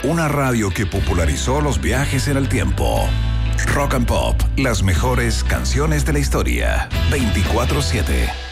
una radio que popularizó los viajes en el tiempo. Rock and Pop, las mejores canciones de la historia. 24/7.